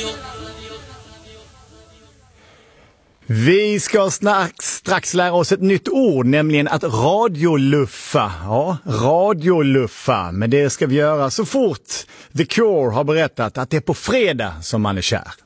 Vi ska strax lära oss ett nytt ord, nämligen att radioluffa. Ja, radioluffa. Men det ska vi göra så fort The Cure har berättat att det är på fredag som man är kär.